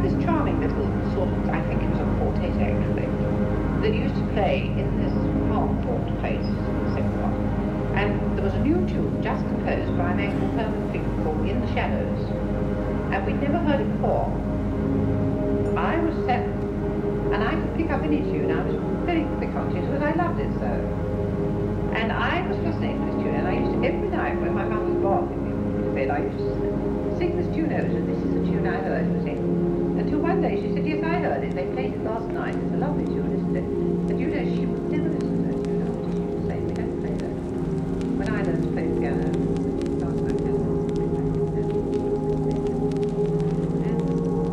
this charming little sort of, I think it was a quartet actually, that used to play in this Harmford place, Singapore. And there was a new tune just composed by a man called Herman Finkel called In the Shadows. And we'd never heard it before. I was 7, and I could pick up any tune. I was very quick on tunes, but I loved it so. And I was fascinated with this tune, and I used to, every night when my mum was bathing me in bed, I used to sing this tune over, and this is the tune I heard her sing. Until one day she said, yes, I heard it. They played it last night. It's a lovely